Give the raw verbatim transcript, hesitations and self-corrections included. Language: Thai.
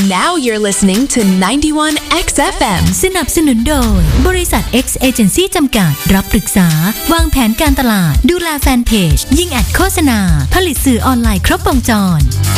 Now you're listening to ไนน์ตี้วัน เอ็กซ์ เอฟ เอ็มสนับสนุนโดยบริษัท X Agency จำกัดรับปรึกษาวางแผนการตลาดดูแลแฟนเพจยิงแอดโฆษณาผลิตสื่อออนไลน์ครบวงจร